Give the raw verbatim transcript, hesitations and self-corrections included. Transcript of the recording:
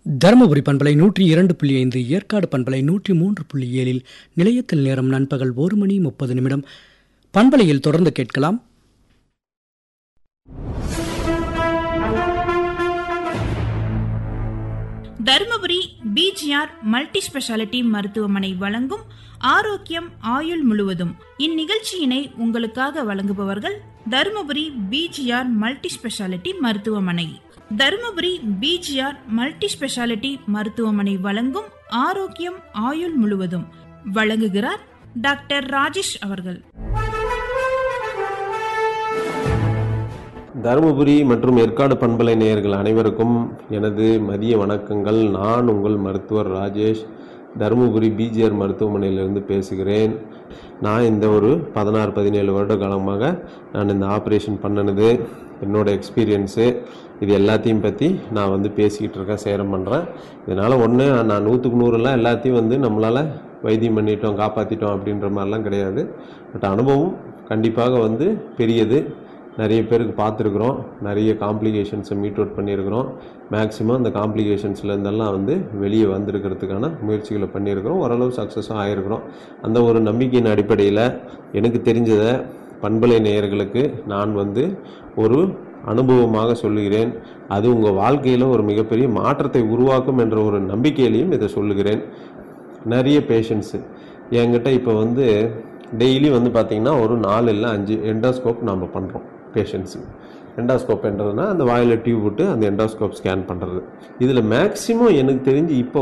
தருமபுரி பண்பலை நூற்றி இரண்டு புள்ளி ஐந்து, ஏற்காடு பண்பலை நூற்றி மூன்று புள்ளி ஏழில் நிலையத்தில் நேரம் நண்பகல் ஒரு மணி முப்பது நிமிடம். பண்பலையில் தொடர்ந்து கேட்கலாம். தருமபுரி பிஜிஆர் மல்டி ஸ்பெஷாலிட்டி மருத்துவமனை வழங்கும் ஆரோக்கியம் ஆயுள் முழுவதும். இந்நிகழ்ச்சியினை உங்களுக்காக வழங்குபவர்கள் தருமபுரி பிஜிஆர் மல்டி ஸ்பெஷாலிட்டி மருத்துவமனை. தருமபுரி பிஜிஆர் மல்டி ஸ்பெஷாலிட்டி மருத்துவமனை வழங்கும் ஆரோக்கியம் ஆயுள் முழுவதும் வழங்குகிறார் டாக்டர் ராஜேஷ் அவர்கள். தருமபுரி மற்றும் ஏற்காடு பண்பலை நேயர்கள் அனைவருக்கும் எனது மதிய வணக்கங்கள். நான் உங்கள் மருத்துவர் ராஜேஷ், தருமபுரி பிஜிஆர் மருத்துவமனையிலிருந்து பேசுகிறேன். நான் இந்த ஒரு பதினாறு பதினேழு வருட காலமாக நான் இந்த ஆப்ரேஷன் பண்ணினது, என்னோடய எக்ஸ்பீரியன்ஸு, இது எல்லாத்தையும் பற்றி நான் வந்து பேசிக்கிட்டு இருக்கேன், சேரம் பண்ணுறேன். இதனால் ஒன்று, நான் நூற்றுக்கு நூறுலாம் எல்லாத்தையும் வந்து நம்மளால் வைத்தியம் பண்ணிட்டோம், காப்பாற்றிட்டோம் அப்படின்ற மாதிரிலாம் கிடையாது. பட் அனுபவம் கண்டிப்பாக வந்து பெரியது. நிறைய பேருக்கு பார்த்துருக்குறோம், நிறைய காம்ப்ளிகேஷன்ஸை மீட் அவுட் பண்ணியிருக்கிறோம். மேக்ஸிமம் அந்த காம்ப்ளிகேஷன்ஸ்லேருந்தெல்லாம் வந்து வெளியே வந்திருக்கிறதுக்கான முயற்சிகளை பண்ணியிருக்கிறோம். ஓரளவு சக்ஸஸும் ஆகிருக்கிறோம். அந்த ஒரு நம்பிக்கையின் அடிப்படையில் எனக்கு தெரிஞ்சதை பண்பலை நேயர்களுக்கு நான் வந்து ஒரு அனுபவமாக சொல்லுகிறேன். அது உங்கள் வாழ்க்கையில் ஒரு மிகப்பெரிய மாற்றத்தை உருவாக்கும் என்ற ஒரு நம்பிக்கையிலையும் இதை சொல்லுகிறேன். நிறைய பேஷண்ட்ஸு என்கிட்ட இப்போ வந்து டெய்லி வந்து பார்த்திங்கன்னா ஒரு நாலு இல்லை அஞ்சு எண்டோஸ்கோப் நாம் பண்ணுறோம் பேஷண்ட்ஸுக்கு. எண்டோஸ்கோப் என்றதுனா அந்த வாயில் டியூப் விட்டு அந்த எண்டோஸ்கோப் ஸ்கேன் பண்ணுறது. இதில் மேக்ஸிமம் எனக்கு தெரிஞ்சு இப்போ